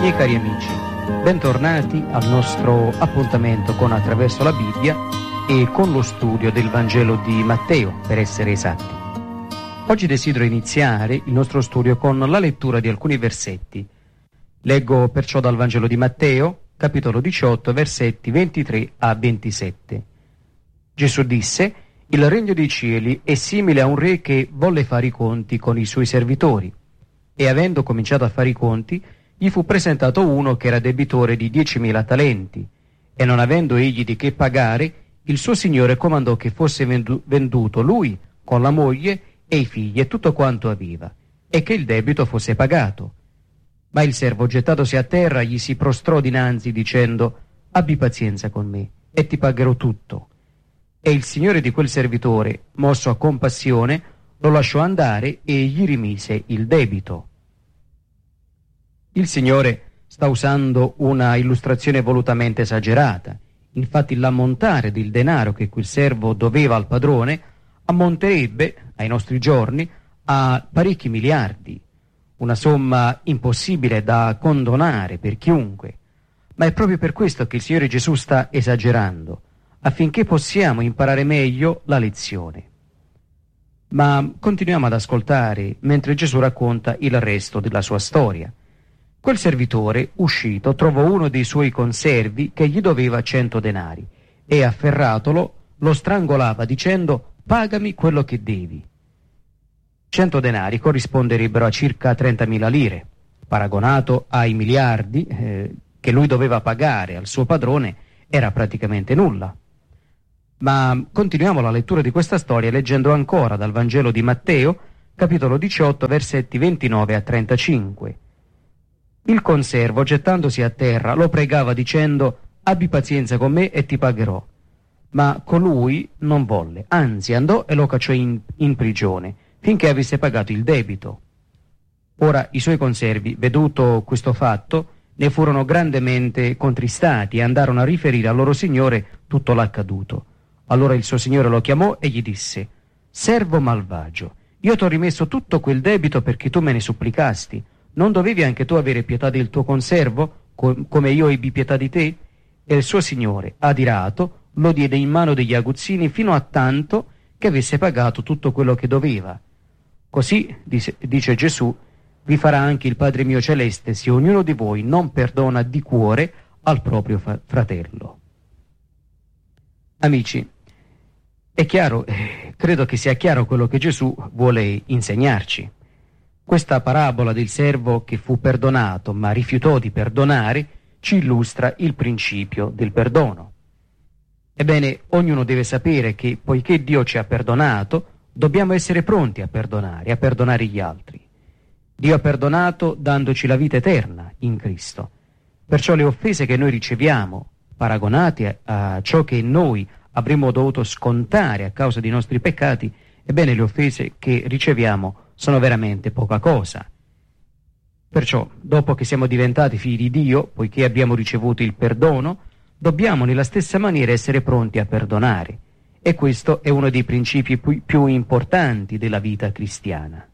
Miei cari amici, bentornati al nostro appuntamento con Attraverso la Bibbia e con lo studio del Vangelo di Matteo, per essere esatti. Oggi desidero iniziare il nostro studio con la lettura di alcuni versetti. Leggo perciò dal Vangelo di Matteo, capitolo 18, versetti 23 a 27. Gesù disse: «Il regno dei cieli è simile a un re che volle fare i conti con i suoi servitori. E avendo cominciato a fare i conti, gli fu presentato uno che era debitore di 10.000 talenti. E non avendo egli di che pagare, il suo signore comandò che fosse venduto lui con la moglie e i figli e tutto quanto aveva, e che il debito fosse pagato. Ma il servo, gettatosi a terra, gli si prostrò dinanzi dicendo: abbi pazienza con me e ti pagherò tutto. E il signore di quel servitore, mosso a compassione, lo lasciò andare e gli rimise il debito». Il Signore sta usando una illustrazione volutamente esagerata. Infatti l'ammontare del denaro che quel servo doveva al padrone ammonterebbe, ai nostri giorni, a parecchi miliardi, una somma impossibile da condonare per chiunque. Ma è proprio per questo che il Signore Gesù sta esagerando, affinché possiamo imparare meglio la lezione. Ma continuiamo ad ascoltare mentre Gesù racconta il resto della sua storia. Quel servitore, uscito, trovò uno dei suoi conservi che gli doveva 100 denari e, afferratolo, lo strangolava dicendo: «Pagami quello che devi». 100 denari corrisponderebbero a circa 30.000 lire. Paragonato ai miliardi che lui doveva pagare al suo padrone, era praticamente nulla. Ma continuiamo la lettura di questa storia leggendo ancora dal Vangelo di Matteo, capitolo 18, versetti 29 a 35. Il conservo, gettandosi a terra, lo pregava dicendo: «Abbi pazienza con me e ti pagherò». Ma colui non volle, anzi andò e lo cacciò in prigione, finché avesse pagato il debito. Ora i suoi conservi, veduto questo fatto, ne furono grandemente contristati e andarono a riferire al loro signore tutto l'accaduto. Allora il suo signore lo chiamò e gli disse: «Servo malvagio, io t'ho rimesso tutto quel debito perché tu me ne supplicasti. Non dovevi anche tu avere pietà del tuo conservo, come io ebbi pietà di te?» E il suo signore, adirato, lo diede in mano degli aguzzini fino a tanto che avesse pagato tutto quello che doveva. Così, dice Gesù, vi farà anche il Padre mio celeste se ognuno di voi non perdona di cuore al proprio fratello. Amici, è chiaro, credo che sia chiaro quello che Gesù vuole insegnarci. Questa parabola del servo che fu perdonato ma rifiutò di perdonare ci illustra il principio del perdono. Ebbene, ognuno deve sapere che poiché Dio ci ha perdonato, dobbiamo essere pronti a perdonare gli altri. Dio ha perdonato dandoci la vita eterna in Cristo. Perciò le offese che noi riceviamo, paragonate a ciò che noi avremmo dovuto scontare a causa dei nostri peccati, ebbene le offese che riceviamo sono veramente poca cosa. Perciò, dopo che siamo diventati figli di Dio, poiché abbiamo ricevuto il perdono, dobbiamo nella stessa maniera essere pronti a perdonare. E questo è uno dei principi più importanti della vita cristiana.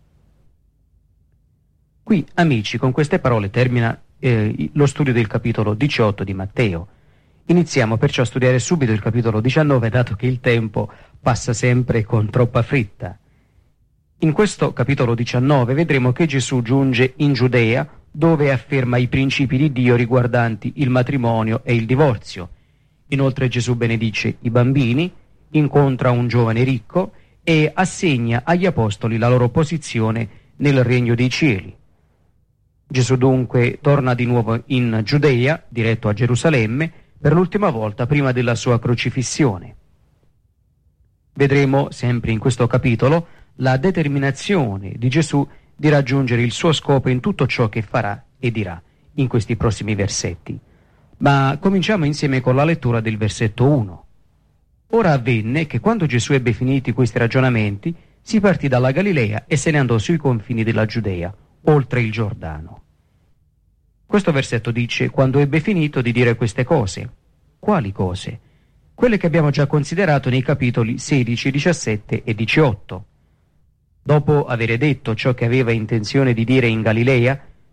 Qui, amici, con queste parole termina lo studio del capitolo 18 di Matteo. Iniziamo perciò a studiare subito il capitolo 19, dato che il tempo passa sempre con troppa fretta. In questo capitolo 19 vedremo che Gesù giunge in Giudea, dove afferma i principi di Dio riguardanti il matrimonio e il divorzio. Inoltre Gesù benedice i bambini, incontra un giovane ricco e assegna agli apostoli la loro posizione nel regno dei cieli. Gesù dunque torna di nuovo in Giudea, diretto a Gerusalemme, per l'ultima volta prima della sua crocifissione. Vedremo sempre in questo capitolo la determinazione di Gesù di raggiungere il suo scopo in tutto ciò che farà e dirà in questi prossimi versetti. Ma cominciamo insieme con la lettura del versetto 1. Ora avvenne che quando Gesù ebbe finiti questi ragionamenti, si partì dalla Galilea e se ne andò sui confini della Giudea, oltre il Giordano. Questo versetto dice: quando ebbe finito di dire queste cose. Quali cose? Quelle che abbiamo già considerato nei capitoli 16, 17 e 18. Dopo aver detto ciò che aveva intenzione di dire in Galilea,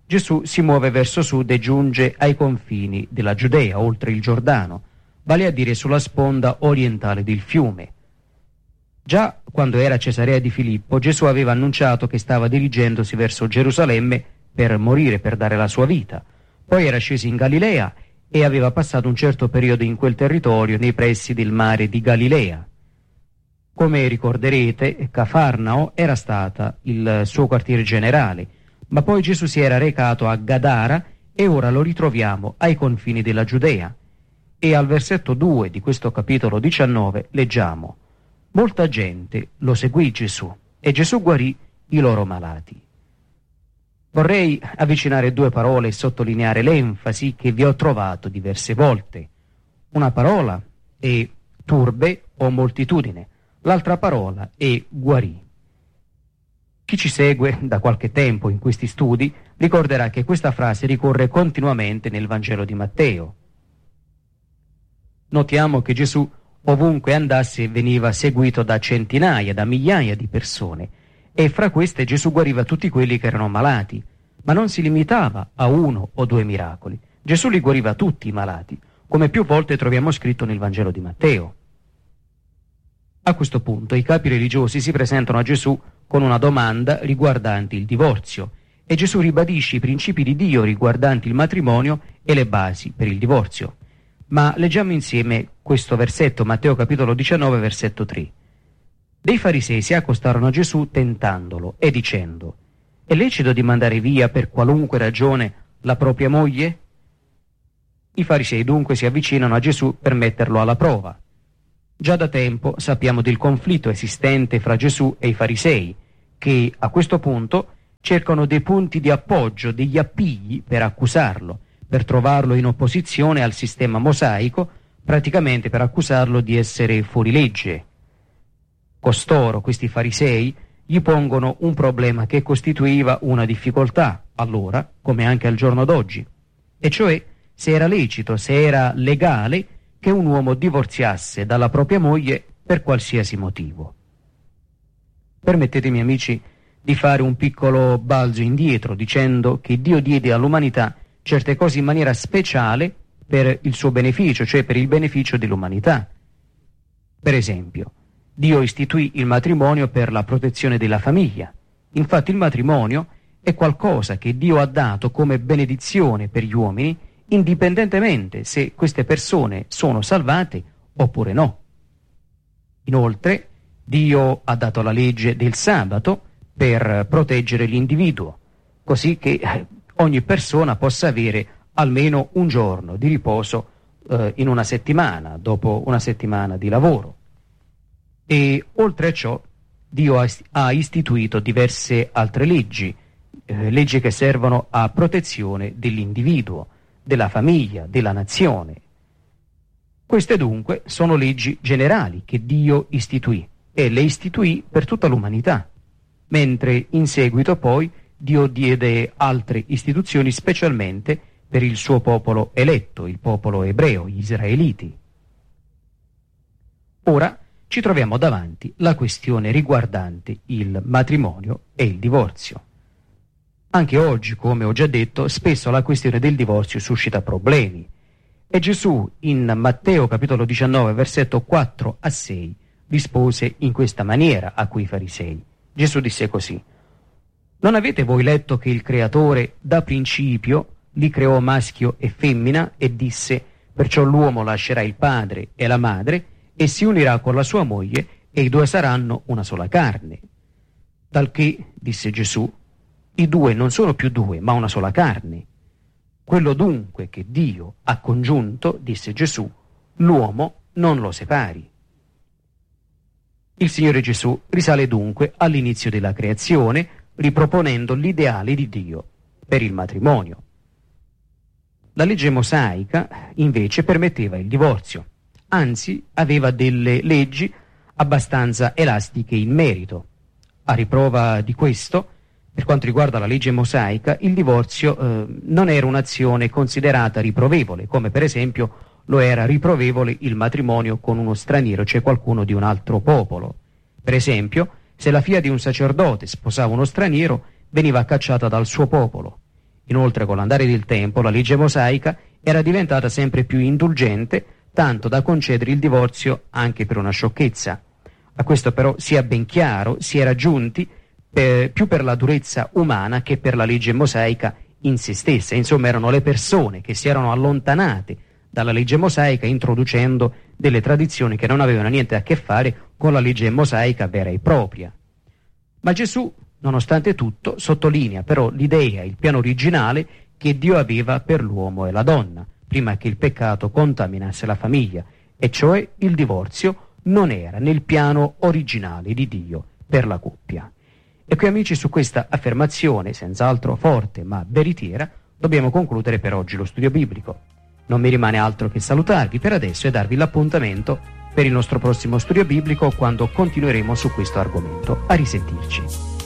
Gesù si muove verso sud e giunge ai confini della Giudea, oltre il Giordano, vale a dire sulla sponda orientale del fiume. Già quando era a Cesarea di Filippo, Gesù aveva annunciato che stava dirigendosi verso Gerusalemme per morire, per dare la sua vita. Poi era sceso in Galilea e aveva passato un certo periodo in quel territorio, nei pressi del mare di Galilea. Come ricorderete, Cafarnao era stata il suo quartiere generale, ma poi Gesù si era recato a Gadara e ora lo ritroviamo ai confini della Giudea. E al versetto 2 di questo capitolo 19 leggiamo: molta gente lo seguì Gesù e Gesù guarì i loro malati. Vorrei avvicinare due parole e sottolineare l'enfasi che vi ho trovato diverse volte. Una parola è turbe o moltitudine, l'altra parola è guarì. Chi ci segue da qualche tempo in questi studi ricorderà che questa frase ricorre continuamente nel Vangelo di Matteo. Notiamo che Gesù ovunque andasse veniva seguito da centinaia, da migliaia di persone, e fra queste Gesù guariva tutti quelli che erano malati, ma non si limitava a uno o due miracoli. Gesù li guariva tutti i malati, come più volte troviamo scritto nel Vangelo di Matteo. A questo punto i capi religiosi si presentano a Gesù con una domanda riguardante il divorzio, e Gesù ribadisce i principi di Dio riguardanti il matrimonio e le basi per il divorzio. Ma leggiamo insieme questo versetto, Matteo capitolo 19, versetto 3. Dei farisei si accostarono a Gesù tentandolo e dicendo: è lecito di mandare via per qualunque ragione la propria moglie? I farisei dunque si avvicinano a Gesù per metterlo alla prova. Già da tempo sappiamo del conflitto esistente fra Gesù e i farisei, che a questo punto cercano dei punti di appoggio, degli appigli per accusarlo, per trovarlo in opposizione al sistema mosaico, praticamente per accusarlo di essere fuorilegge. Costoro, questi farisei, gli pongono un problema che costituiva una difficoltà, allora, come anche al giorno d'oggi, e cioè se era lecito, se era legale che un uomo divorziasse dalla propria moglie per qualsiasi motivo. Permettetemi, amici, di fare un piccolo balzo indietro dicendo che Dio diede all'umanità certe cose in maniera speciale per il suo beneficio, cioè per il beneficio dell'umanità. Per esempio, Dio istituì il matrimonio per la protezione della famiglia. Infatti il matrimonio è qualcosa che Dio ha dato come benedizione per gli uomini, indipendentemente se queste persone sono salvate oppure no. Inoltre, Dio ha dato la legge del sabato per proteggere l'individuo, così che ogni persona possa avere almeno un giorno di riposo in una settimana, dopo una settimana di lavoro. E oltre a ciò, Dio ha istituito diverse altre leggi, leggi che servono a protezione dell'individuo, della famiglia, della nazione. Queste dunque sono leggi generali che Dio istituì, e le istituì per tutta l'umanità, mentre in seguito poi Dio diede altre istituzioni specialmente per il suo popolo eletto, il popolo ebreo, gli israeliti. Ora ci troviamo davanti la questione riguardante il matrimonio e il divorzio. Anche oggi, come ho già detto, spesso la questione del divorzio suscita problemi. E Gesù, in Matteo capitolo 19, versetto 4 a 6, rispose in questa maniera a quei farisei. Gesù disse così: non avete voi letto che il Creatore da principio li creò maschio e femmina e disse: perciò l'uomo lascerà il padre e la madre e si unirà con la sua moglie e i due saranno una sola carne. Talché, disse Gesù, i due non sono più due, ma una sola carne. Quello dunque che Dio ha congiunto, disse Gesù, l'uomo non lo separi. Il Signore Gesù risale dunque all'inizio della creazione, riproponendo l'ideale di Dio per il matrimonio. La legge mosaica, invece, permetteva il divorzio, anzi aveva delle leggi abbastanza elastiche in merito. A riprova di questo, per quanto riguarda la legge mosaica, il divorzio non era un'azione considerata riprovevole, come per esempio lo era riprovevole il matrimonio con uno straniero, cioè qualcuno di un altro popolo. Per esempio, se la figlia di un sacerdote sposava uno straniero, veniva cacciata dal suo popolo. Inoltre, con l'andare del tempo, la legge mosaica era diventata sempre più indulgente, tanto da concedere il divorzio anche per una sciocchezza. A questo però, sia ben chiaro, si era giunti più per la durezza umana che per la legge mosaica in se stessa. Insomma, erano le persone che si erano allontanate dalla legge mosaica, introducendo delle tradizioni che non avevano niente a che fare con la legge mosaica vera e propria. Ma Gesù, nonostante tutto, sottolinea però l'idea, il piano originale che Dio aveva per l'uomo e la donna, prima che il peccato contaminasse la famiglia, e cioè il divorzio non era nel piano originale di Dio per la coppia. E qui, amici, su questa affermazione, senz'altro forte ma veritiera, dobbiamo concludere per oggi lo studio biblico. Non mi rimane altro che salutarvi per adesso e darvi l'appuntamento per il nostro prossimo studio biblico, quando continueremo su questo argomento. A risentirci.